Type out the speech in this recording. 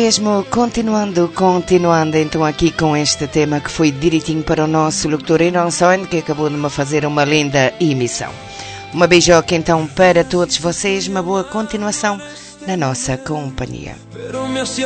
mesmo, continuando então aqui com este tema que foi direitinho para o nosso locutor Ironson, que acabou de me fazer uma linda emissão. Uma beijoca então para todos vocês, uma boa continuação na nossa companhia.